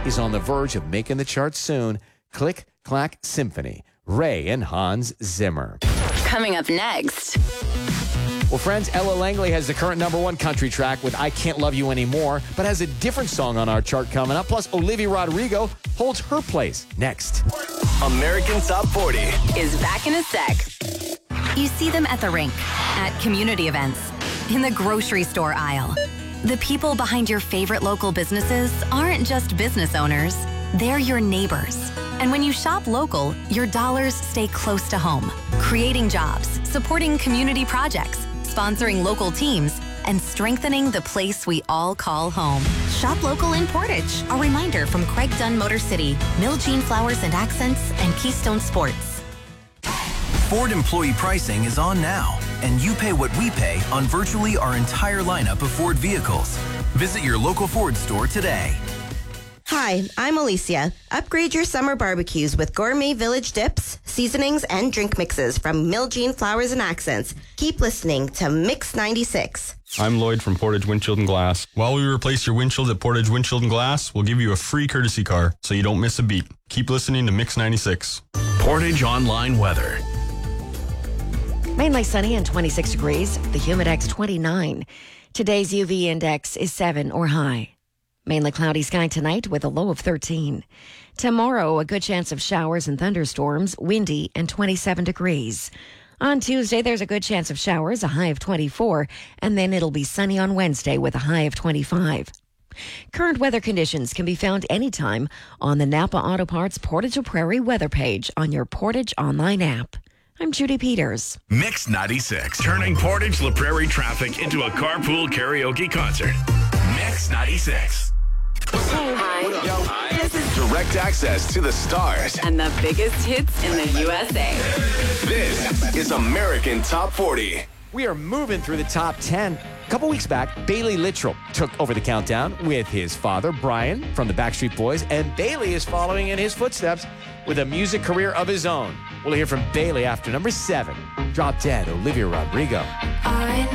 is on the verge of making the charts soon. Click Clack Symphony, Ray and Hans Zimmer. Coming up next. Well, friends, Ella Langley has the current #1 country track with I Can't Love You Anymore, but has a different song on our chart coming up. Plus, Olivia Rodrigo holds her place next. American Top 40 Is back in a sec. You see them at the rink, at community events, in the grocery store aisle. The people behind your favorite local businesses aren't just business owners, they're your neighbors. And when you shop local, your dollars stay close to home, creating jobs, supporting community projects, sponsoring local teams, and strengthening the place we all call home. Shop local in Portage. A reminder from Craig Dunn Motor City, Miljean Flowers and Accents, and Keystone Sports. Ford employee pricing is on now, and you pay what we pay on virtually our entire lineup of Ford vehicles. Visit your local Ford store today. Hi, I'm Alicia. Upgrade your summer barbecues with gourmet village dips, seasonings, and drink mixes from Miljean Flowers and Accents. Keep listening to Mix 96. I'm Lloyd from Portage Windshield and Glass. While we replace your windshields at Portage Windshield and Glass, we'll give you a free courtesy car so you don't miss a beat. Keep listening to Mix 96. Portage Online Weather. Mainly sunny and 26 degrees. The Humidex 29. Today's UV index is 7 or high. Mainly cloudy sky tonight with a low of 13. Tomorrow, a good chance of showers and thunderstorms, windy and 27 degrees. On Tuesday, there's a good chance of showers, a high of 24, and then it'll be sunny on Wednesday with a high of 25. Current weather conditions can be found anytime on the Napa Auto Parts Portage La Prairie weather page on your Portage Online app. I'm Judy Peters. Mix 96, turning Portage La Prairie traffic into a carpool karaoke concert. Mix 96. Hi. This is Direct access to the stars. and the biggest hits in the USA. This is American Top 40. We are moving through the top 10. A couple weeks back, Bailey Littrell took over the countdown with his father, Brian, from the Backstreet Boys, and Bailey is following in his footsteps with a music career of his own. We'll hear from Bailey after number 7. Drop Dead, Olivia Rodrigo.